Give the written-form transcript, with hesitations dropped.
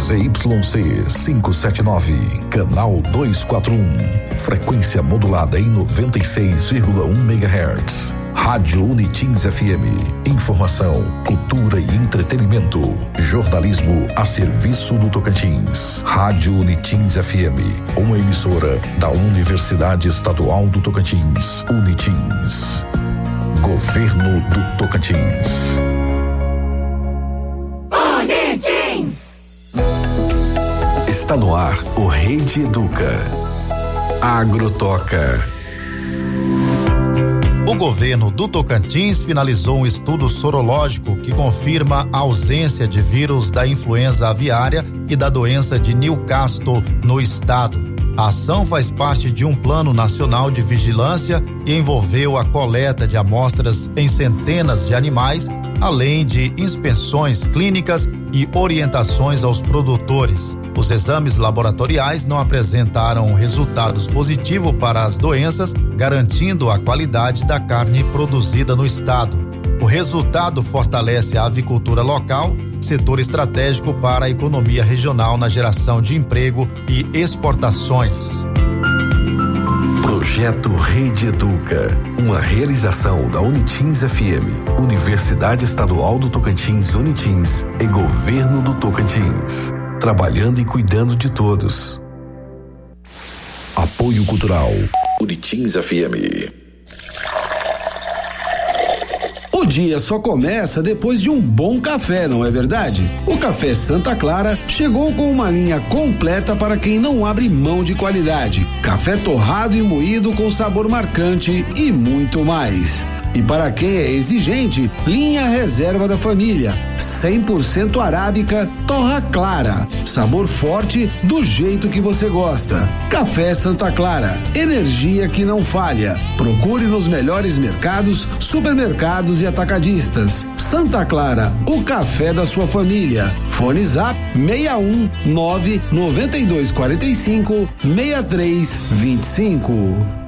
ZYC 579, canal 241, frequência modulada em 96,1 MHz. Rádio Unitins FM, informação, cultura e entretenimento, jornalismo a serviço do Tocantins. Rádio Unitins FM, uma emissora da Universidade Estadual do Tocantins, Unitins. Governo do Tocantins. Unitins! Está no ar o Rede Educa. Agrotoca. O governo do Tocantins finalizou um estudo sorológico que confirma a ausência de vírus da influenza aviária e da doença de Newcastle no estado. A ação faz parte de um plano nacional de vigilância e envolveu a coleta de amostras em centenas de animais, além de inspeções clínicas e orientações aos produtores. Os exames laboratoriais não apresentaram resultados positivos para as doenças, garantindo a qualidade da carne produzida no estado. O resultado fortalece a avicultura local, setor estratégico para a economia regional na geração de emprego e exportações. Projeto Rede Educa, uma realização da Unitins FM, Universidade Estadual do Tocantins, Unitins e Governo do Tocantins, trabalhando e cuidando de todos. Apoio Cultural, Unitins FM. O dia só começa depois de um bom café, não é verdade? O Café Santa Clara chegou com uma linha completa para quem não abre mão de qualidade. Café torrado e moído com sabor marcante e muito mais. E para quem é exigente, linha Reserva da Família, 100% arábica, torra clara, sabor forte do jeito que você gosta. Café Santa Clara, energia que não falha. Procure nos melhores mercados, supermercados e atacadistas. Santa Clara, o café da sua família. Fone Zap 61 99245 6325.